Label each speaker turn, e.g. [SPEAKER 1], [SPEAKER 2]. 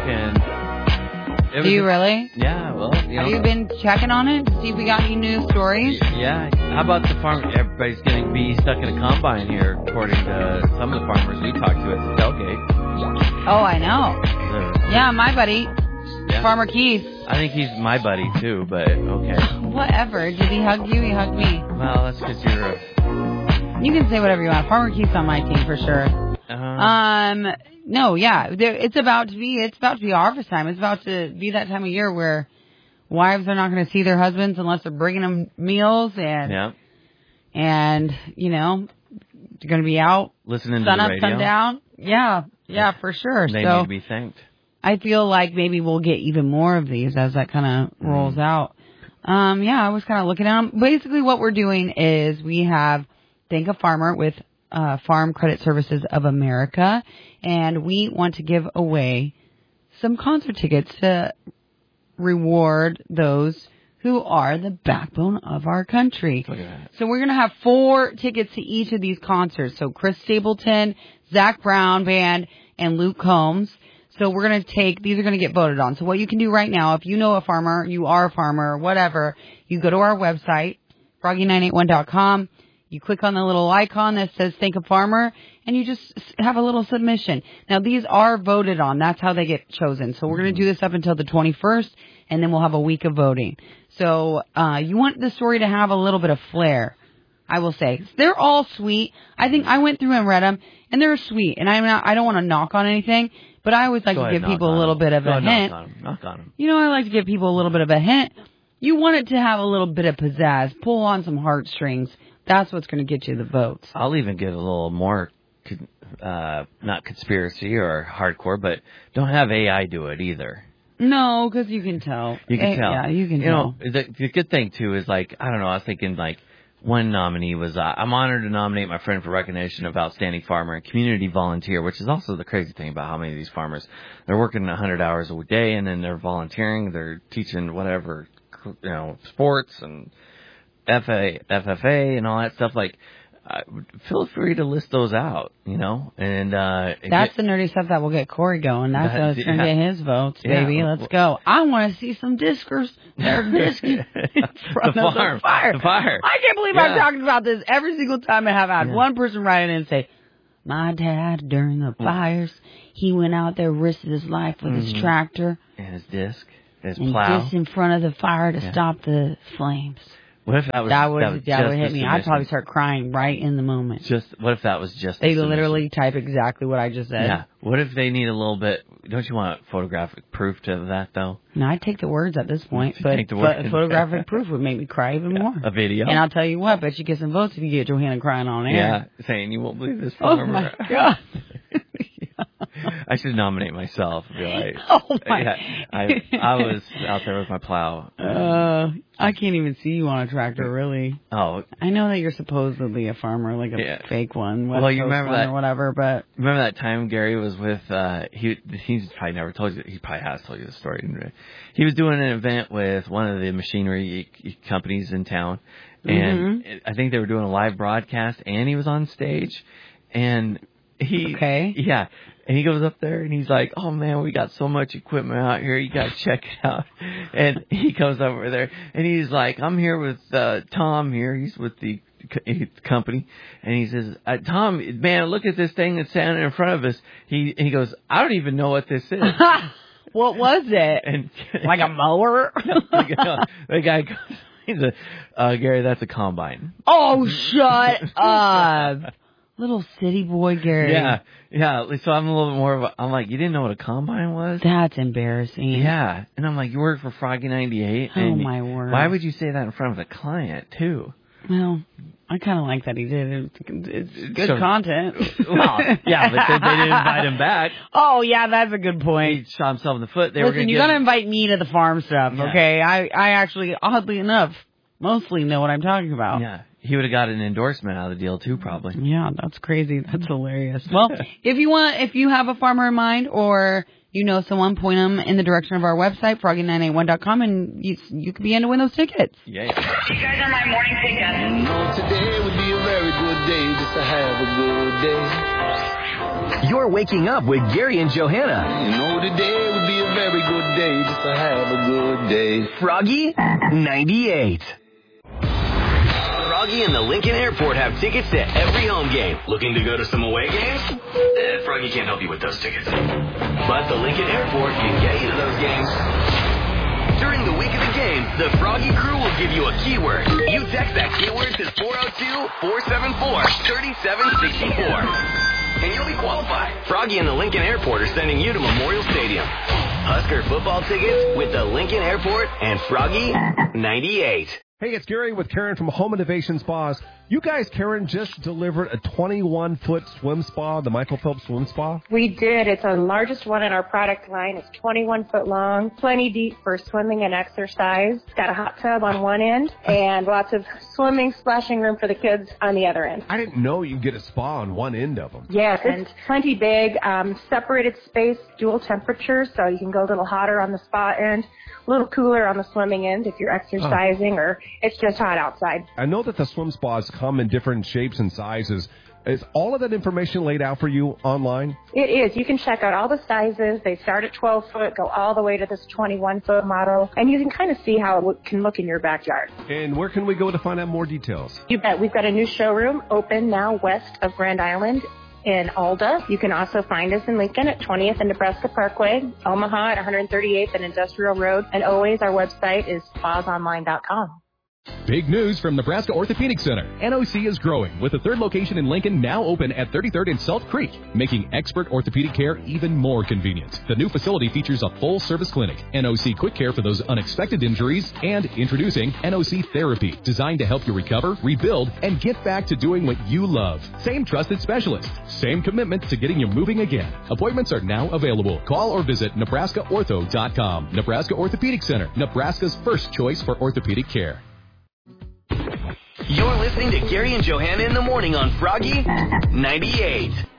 [SPEAKER 1] and...
[SPEAKER 2] Do you really?
[SPEAKER 1] Yeah, well,
[SPEAKER 2] Have you been checking on it to see if we got any news stories?
[SPEAKER 1] Yeah. How about the farm? Everybody's getting bees stuck in a combine here, according to some of the farmers we talked to at the tailgate.
[SPEAKER 2] Oh, I know. Yeah, my buddy, Farmer Keith.
[SPEAKER 1] I think he's my buddy, too, but okay.
[SPEAKER 2] Whatever. Did he hug you? He hugged me.
[SPEAKER 1] Well, that's because you're a...
[SPEAKER 2] You can say whatever you want. Farmer Keith's on my team for sure. No, yeah. It's about to be harvest time. It's about to be that time of year where wives are not going to see their husbands unless they're bringing them meals and, you know, they're going to be out.
[SPEAKER 1] Listening
[SPEAKER 2] sun
[SPEAKER 1] to the
[SPEAKER 2] up,
[SPEAKER 1] radio.
[SPEAKER 2] sun down. Yeah, for sure.
[SPEAKER 1] They
[SPEAKER 2] so
[SPEAKER 1] need to be thanked.
[SPEAKER 2] I feel like maybe we'll get even more of these as that kind of rolls out. I was kind of looking at them. Basically what we're doing is we have Thank a Farmer with Farm Credit Services of America, and we want to give away some concert tickets to reward those who are the backbone of our country.
[SPEAKER 1] Look at that.
[SPEAKER 2] So we're going to have 4 tickets to each of these concerts. So Chris Stapleton, Zach Brown Band, and Luke Combs. So we're going to these are going to get voted on. So what you can do right now, if you know a farmer, you are a farmer, whatever, you go to our website, froggy981.com. You click on the little icon that says Thank a Farmer, and you just have a little submission. Now, these are voted on. That's how they get chosen. So we're going to do this up until the 21st, and then we'll have a week of voting. So you want the story to have a little bit of flair, I will say. They're all sweet. I think I went through and read them, and they're sweet. And I don't want to knock on anything, but I always like to give people a little bit of a hint.
[SPEAKER 1] Knock on them.
[SPEAKER 2] You know, I like to give people a little bit of a hint. You want it to have a little bit of pizzazz. Pull on some heartstrings. That's what's going to get you the votes.
[SPEAKER 1] I'll even get a little more, not conspiracy or hardcore, but don't have AI do it either.
[SPEAKER 2] No, because you can tell.
[SPEAKER 1] You can tell.
[SPEAKER 2] Yeah, you can
[SPEAKER 1] tell.
[SPEAKER 2] You
[SPEAKER 1] know, the good thing, too, is like, I don't know, I was thinking like one nominee was, I'm honored to nominate my friend for recognition of outstanding farmer and community volunteer, which is also the crazy thing about how many of these farmers, they're working 100 hours a day and then they're volunteering, they're teaching whatever, you know, sports and FFA and all that stuff. Like, feel free to list those out, you know. And
[SPEAKER 2] that's the nerdy stuff that will get Corey going. That's what's going to get his votes, baby. Let's go. I want to see some discers. They're disking in front of the fire.
[SPEAKER 1] The fire.
[SPEAKER 2] I can't believe I'm talking about this every single time I have had one person write in and say, my dad, during the fires, he went out there, risked his life with his tractor.
[SPEAKER 1] And his disc, his plow.
[SPEAKER 2] Just in front of the fire to stop the flames.
[SPEAKER 1] What if that would
[SPEAKER 2] hit me? I'd probably start crying right in the moment.
[SPEAKER 1] What if that was just
[SPEAKER 2] they literally type exactly what I just said.
[SPEAKER 1] Yeah. What if they need a little bit? Don't you want photographic proof to that though?
[SPEAKER 2] No, I'd take the words at this point, but photographic proof would make me cry even more.
[SPEAKER 1] A video.
[SPEAKER 2] And I'll tell you what, bet you get some votes if you get Johanna crying on air.
[SPEAKER 1] Yeah, saying you won't believe this farmer.
[SPEAKER 2] Oh my God.
[SPEAKER 1] I should nominate myself. Be like,
[SPEAKER 2] oh my!
[SPEAKER 1] I was out there with my plow.
[SPEAKER 2] I can't even see you on a tractor, really.
[SPEAKER 1] Oh,
[SPEAKER 2] I know that you're supposedly a farmer, like a fake one.
[SPEAKER 1] Well, you remember that
[SPEAKER 2] or whatever, but
[SPEAKER 1] remember that time Gary was with he's probably never told you. He probably has told you the story. He was doing an event with one of the machinery companies in town, and I think they were doing a live broadcast, and he was on stage, and yeah. And he goes up there and he's like, oh man, we got so much equipment out here. You got to check it out. And he goes over there and he's like, I'm here with Tom here. He's with the company. And he says, Tom, man, look at this thing that's standing in front of us. He goes, I don't even know what this is.
[SPEAKER 2] What was it?
[SPEAKER 1] And
[SPEAKER 2] like a mower?
[SPEAKER 1] The guy goes, he's Gary, that's a combine.
[SPEAKER 2] Oh, shut up. Little city boy, Gary.
[SPEAKER 1] Yeah. So I'm a little bit more I'm like, you didn't know what a combine was?
[SPEAKER 2] That's embarrassing.
[SPEAKER 1] Yeah. And I'm like, you work for Froggy 98?
[SPEAKER 2] Oh, my word.
[SPEAKER 1] Why would you say that in front of the client, too?
[SPEAKER 2] Well, I kind of like that he did it. It's good content.
[SPEAKER 1] Well, yeah, but they didn't invite him back.
[SPEAKER 2] Oh, yeah, that's a good point.
[SPEAKER 1] He shot himself in the foot.
[SPEAKER 2] Listen, you got to invite me to the farm stuff, okay? I actually, oddly enough, mostly know what I'm talking about.
[SPEAKER 1] Yeah. He would have got an endorsement out of the deal, too, probably.
[SPEAKER 2] Yeah, that's crazy. That's hilarious. Well, if you have a farmer in mind or you know someone, point them in the direction of our website, froggy981.com, and you could be in to win those tickets.
[SPEAKER 3] Yeah. You guys are my morning tickets.
[SPEAKER 4] You know, today would be a very good day just to have a good day.
[SPEAKER 5] You're waking up with Gary and Johanna.
[SPEAKER 4] You know, today would be a very good day just to have a good day.
[SPEAKER 5] Froggy 98. Froggy and the Lincoln Airport have tickets to every home game. Looking to go to some away games? Froggy can't help you with those tickets. But the Lincoln Airport can get you to those games. During the week of the game, the Froggy crew will give you a keyword. You text that keyword to 402-474-3764. And you'll be qualified. Froggy and the Lincoln Airport are sending you to Memorial Stadium. Husker football tickets with the Lincoln Airport and Froggy 98.
[SPEAKER 6] Hey, it's Gary with Karen from Home Innovation Spas. You guys, Karen, just delivered a 21-foot swim spa, the Michael Phelps Swim Spa.
[SPEAKER 7] We did. It's the largest one in our product line. It's 21 foot long, plenty deep for swimming and exercise. It's got a hot tub on one end and lots of swimming, splashing room for the kids on the other end.
[SPEAKER 6] I didn't know you could get a spa on one end of them.
[SPEAKER 7] Yes, and plenty big, separated space, dual temperatures, so you can go a little hotter on the spa end, a little cooler on the swimming end if you're exercising or it's just hot outside.
[SPEAKER 6] I know that the swim spas come in different shapes and sizes. Is all of that information laid out for you online?
[SPEAKER 7] It is. You can check out all the sizes. They start at 12 foot, go all the way to this 21 foot model, and you can kind of see how it can look in your backyard.
[SPEAKER 6] And where can we go to find out more details?
[SPEAKER 7] You bet. We've got a new showroom open now west of Grand Island in Alda. You can also find us in Lincoln at 20th and Nebraska Parkway, Omaha at 138th and Industrial Road, and always our website is spasonline.com.
[SPEAKER 8] Big news from Nebraska Orthopedic Center. NOC is growing with a third location in Lincoln now open at 33rd and Salt Creek, making expert orthopedic care even more convenient. The new facility features a full-service clinic, NOC Quick Care for those unexpected injuries, and introducing NOC Therapy, designed to help you recover, rebuild, and get back to doing what you love. Same trusted specialist, same commitment to getting you moving again. Appointments are now available. Call or visit NebraskaOrtho.com. Nebraska Orthopedic Center, Nebraska's first choice for orthopedic care.
[SPEAKER 5] You're listening to Gary and Johanna in the morning on Froggy 98.